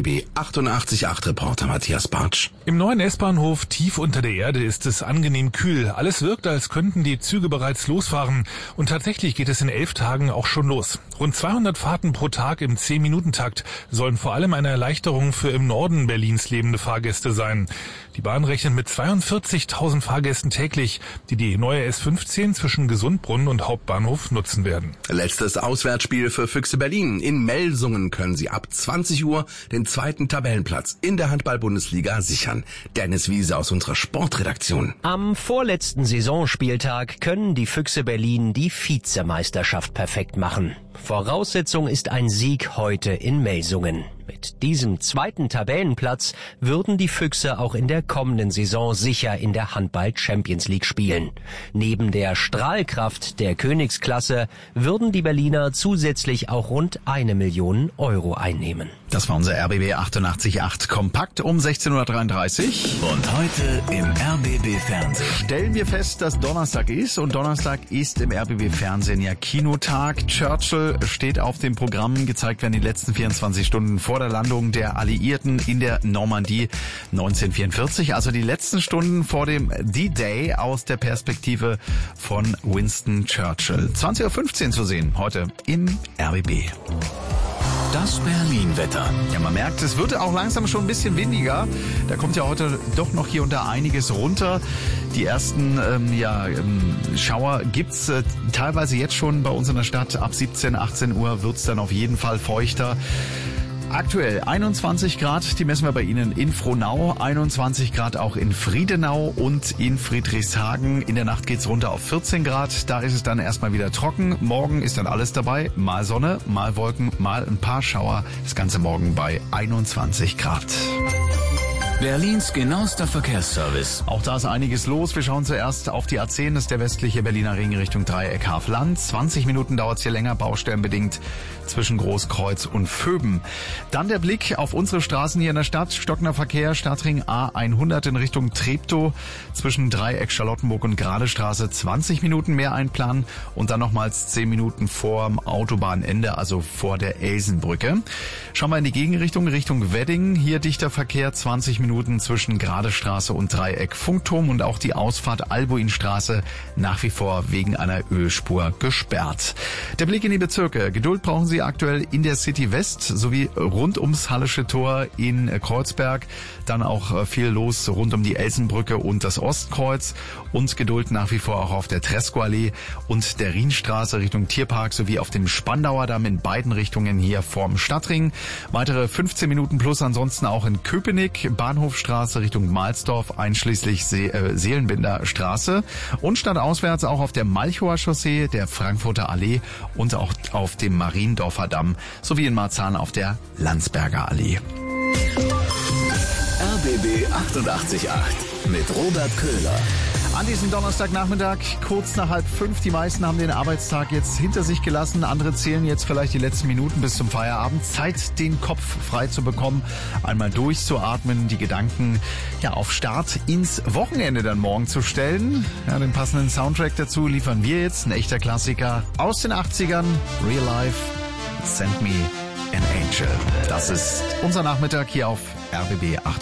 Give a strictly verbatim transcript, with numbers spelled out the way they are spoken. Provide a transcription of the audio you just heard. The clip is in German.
B achtundachtzig Komma acht Reporter Matthias Bartsch. Im neuen S-Bahnhof tief unter der Erde ist es angenehm kühl. Alles wirkt, als könnten die Züge bereits losfahren. Und tatsächlich geht es in elf Tagen auch schon los. Rund zweihundert Fahrten pro Tag im zehn-Minuten-Takt sollen vor allem eine Erleichterung für im Norden Berlins lebende Fahrgäste sein. Die Bahn rechnet mit zweiundvierzigtausend Fahrgästen täglich, die die neue S fünfzehn zwischen Gesundbrunnen und Hauptbahnhof nutzen werden. Letztes Auswärtsspiel für Füchse Berlin. In Melsungen können sie ab zwanzig Uhr den zweiten Tabellenplatz in der Handball-Bundesliga sichern. Dennis Wiese aus unserer Sportredaktion. Am vorletzten Saisonspieltag können die Füchse Berlin die Vizemeisterschaft perfekt machen. Voraussetzung ist ein Sieg heute in Melsungen. Mit diesem zweiten Tabellenplatz würden die Füchse auch in der kommenden Saison sicher in der Handball-Champions League spielen. Neben der Strahlkraft der Königsklasse würden die Berliner zusätzlich auch rund eine Million Euro einnehmen. Das war unser R B B achtundachtzig Komma acht Kompakt um sechzehn Uhr dreiunddreißig. Und heute im R B B Fernsehen. Stellen wir fest, dass Donnerstag ist und Donnerstag ist im R B B Fernsehen ja Kinotag. Churchill steht auf dem Programm. Gezeigt werden die letzten vierundzwanzig Stunden vor der Landung der Alliierten in der Normandie neunzehnhundertvierundvierzig. Also die letzten Stunden vor dem D-Day aus der Perspektive von Winston Churchill. zwanzig Uhr fünfzehn zu sehen heute im R B B. Das Berlin-Wetter. Ja, man merkt, es wird auch langsam schon ein bisschen windiger. Da kommt ja heute doch noch hier und da einiges runter. Die ersten ähm, ja, ähm, Schauer gibt's äh, teilweise jetzt schon bei uns in der Stadt. Ab siebzehn, achtzehn Uhr wird's dann auf jeden Fall feuchter. Aktuell einundzwanzig Grad, die messen wir bei Ihnen in Frohnau, einundzwanzig Grad auch in Friedenau und in Friedrichshagen. In der Nacht geht's runter auf vierzehn Grad, da ist es dann erstmal wieder trocken. Morgen ist dann alles dabei, mal Sonne, mal Wolken, mal ein paar Schauer. Das Ganze morgen bei einundzwanzig Grad. Berlins genauester Verkehrsservice. Auch da ist einiges los. Wir schauen zuerst auf die A zehn, das ist der westliche Berliner Ring Richtung Dreieck Havelland. zwanzig Minuten dauert es hier länger, baustellenbedingt zwischen Großkreuz und Vöben. Dann der Blick auf unsere Straßen hier in der Stadt. Stockender Verkehr, Stadtring A hundert in Richtung Treptow zwischen Dreieck Charlottenburg und Gradestraße. zwanzig Minuten mehr einplanen und dann nochmals zehn Minuten vorm Autobahnende, also vor der Elsenbrücke. Schauen wir in die Gegenrichtung, Richtung Wedding. Hier dichter Verkehr, zwanzig Minuten zwischen Gradestraße und Dreieck Funkturm und auch die Ausfahrt Albuinstraße nach wie vor wegen einer Ölspur gesperrt. Der Blick in die Bezirke. Geduld brauchen Sie aktuell in der City West sowie rund ums Hallische Tor in Kreuzberg. Dann auch viel los rund um die Elsenbrücke und das Ostkreuz und Geduld nach wie vor auch auf der Tresco-Allee und der Rienstraße Richtung Tierpark sowie auf dem Spandauer Damm in beiden Richtungen hier vorm Stadtring. Weitere fünfzehn Minuten plus ansonsten auch in Köpenick, Bahnhofstraße Richtung Mahlsdorf einschließlich See, äh, Seelenbinder Straße und stadtauswärts auch auf der Malchower Chaussee, der Frankfurter Allee und auch auf dem Mariendorfer Damm sowie in Marzahn auf der Landsberger Allee. R B B achtundachtzig Komma acht mit Robert Köhler. An diesem Donnerstagnachmittag, kurz nach halb fünf, die meisten haben den Arbeitstag jetzt hinter sich gelassen, andere zählen jetzt vielleicht die letzten Minuten bis zum Feierabend. Zeit, den Kopf frei zu bekommen, einmal durchzuatmen, die Gedanken ja auf Start ins Wochenende dann morgen zu stellen. Ja, den passenden Soundtrack dazu liefern wir jetzt, ein echter Klassiker aus den achtzigern, Real Life, Send Me an Angel. Das ist unser Nachmittag hier auf R B B acht.